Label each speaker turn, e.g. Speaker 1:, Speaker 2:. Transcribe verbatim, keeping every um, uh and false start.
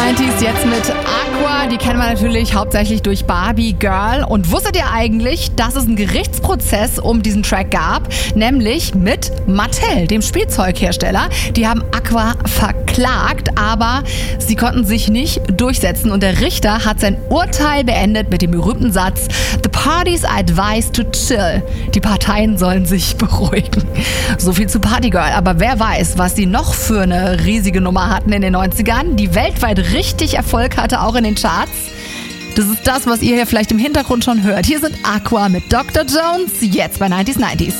Speaker 1: neunziger jetzt mit Aqua. Die kennen wir natürlich hauptsächlich durch Barbie Girl. Und wusstet ihr eigentlich, dass es einen Gerichtsprozess um diesen Track gab? Nämlich mit Mattel, dem Spielzeughersteller. Die haben Aqua verklagt, aber sie konnten sich nicht durchsetzen. Und der Richter hat sein Urteil beendet mit dem berühmten Satz: The parties are advised to chill. Die Parteien sollen sich beruhigen. So viel zu Party Girl. Aber wer weiß, was die noch für eine riesige Nummer hatten in den neunzigern, die weltweit richtig Erfolg hatte, auch in den Charts. Das ist das, was ihr hier vielleicht im Hintergrund schon hört. Hier sind Aqua mit Doktor Jones, jetzt bei neunzig neunzig.